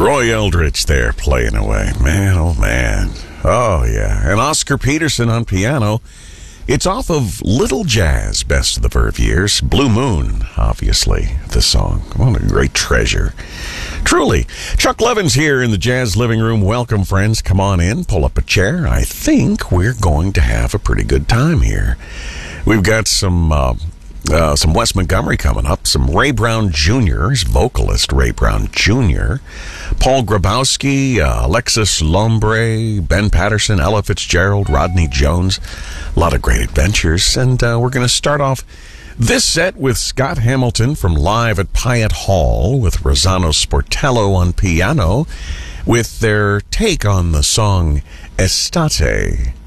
Roy Eldridge there playing away. Man, oh man. Oh, yeah. And Oscar Peterson on piano. It's off of Little Jazz, Best of the Verve Years. Blue Moon, obviously, the song. What a great treasure. Truly. Chuck Levin's here in the Jazz Living Room. Welcome, friends. Come on in. Pull up a chair. I think we're going to have a pretty good time here. We've got some Wes Montgomery coming up, some Ray Brown Jr., his vocalist Ray Brown Jr., Paul Grabowski, Alexis Lombre, Ben Patterson, Ella Fitzgerald, Rodney Jones. A lot of great adventures. And we're going to start off this set with Scott Hamilton from Live at Pyatt Hall with Rossano Sportello on piano with their take on the song Estate.